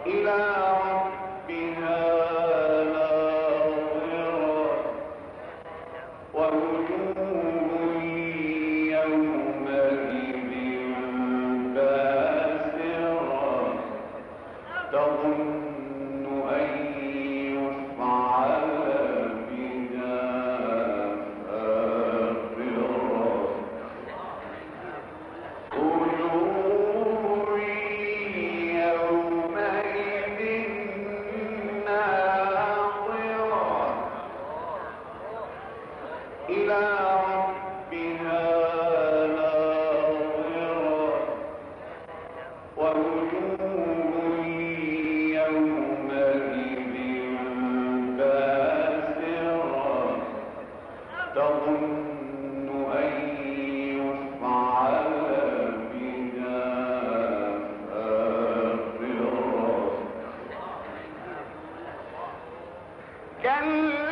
إلى ربها ناظرة ووجوه يومئذ باسرة تظن أن يفعل بها فاقرة وجوه يومئذ ناظرة إلى ربها ناظرة ووجوه يومئذ باسرة تظن أن يفعل بها فاقرة كلا